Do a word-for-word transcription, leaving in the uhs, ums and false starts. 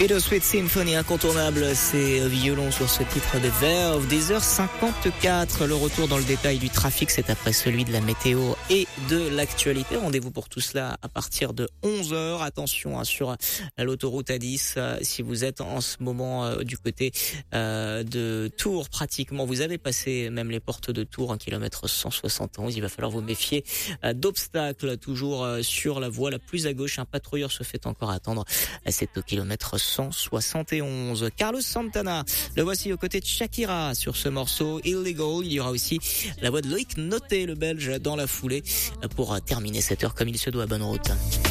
Bittersweet Symphony incontournable, c'est violon sur ce titre de Verve. dix heures cinquante-quatre, le retour dans le détail du trafic, c'est après celui de la météo et de l'actualité. Rendez-vous pour tout cela à partir de onze heures. Attention hein, sur l'autoroute A dix, euh, si vous êtes en ce moment euh, du côté euh, de Tours, pratiquement, vous avez passé même les portes de Tours, un kilomètre cent soixante et onze. Il va falloir vous méfier euh, d'obstacles, toujours euh, sur la voie la plus à gauche. Un patrouilleur se fait encore attendre. C'est au kilomètre cent soixante et onze. Carlos Santana, le voici aux côtés de Shakira sur ce morceau Illegal. Il y aura aussi la voix de Loïc Noté, le Belge, dans la foulée pour terminer cette heure comme il se doit. Bonne route.